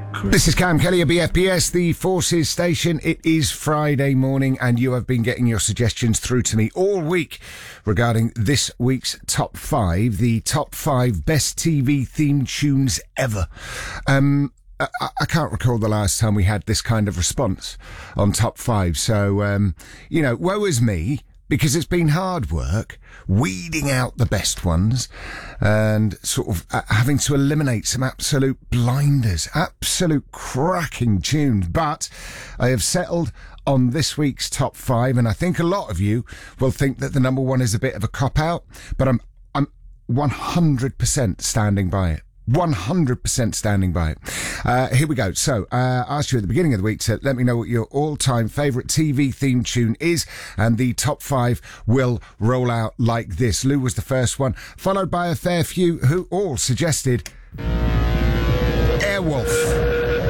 This is Cam Kelly of BFBS, the Forces station. It is Friday morning and you have been getting your suggestions through to me all week regarding this week's top 5, the top 5 best TV theme tunes ever. I can't recall the last time we had this kind of response on top 5. So, woe is me, because it's been hard work weeding out the best ones and sort of having to eliminate some absolute blinders, absolute cracking tunes. But I have settled on this week's top 5, and I think a lot of you will think that the number one is a bit of a cop-out, but I'm 100% standing by it. 100% standing by it. Here we go. So, I asked you at the beginning of the week to let me know what your all-time favourite TV theme tune is, and the top 5 will roll out like this. Lou was the first one, followed by a fair few who all suggested Airwolf.